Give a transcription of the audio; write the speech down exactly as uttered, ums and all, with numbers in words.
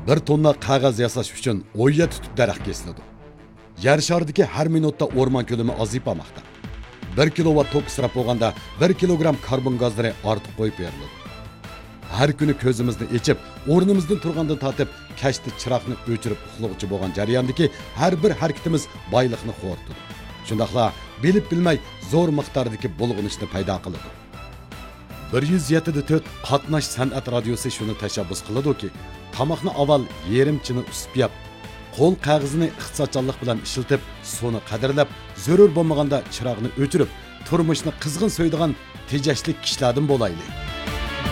bir tonna qog'oz yasash uchun o'yya tutib daraxt kesiladi. Yer sharidagi har minutda o'rmon ko'lami ozayib bormoqda. bir kilovat tok israf bo'lganda bir kilogramm karbon gazlari ortiq qo'yib beriladi. Har kuni ko'zimizni ochib, o'rnimizdan turgandan tortib, kashda chiroqni o'chirib uxlovchi bo'lgan jarayondagi har bir harakatimiz boylikni xo'rtadi. Shundaqla bilib bilmay zo'r miqdordagi bulg'unishni paydo qiladi. bir yuz yetti nuqta to'rt qatnash san'at radiosi shuni tashabbus qiladi-ki, tomoqni avval yerimchini usib yap, qo'l qog'ozini iqtisodchanlik bilan ishlatib, suvni qadrlab, zarur bo'lmaganda chiroqni o'chirib, turmushni qizg'in so'ydigan tejashli kishilardan bo'laylik.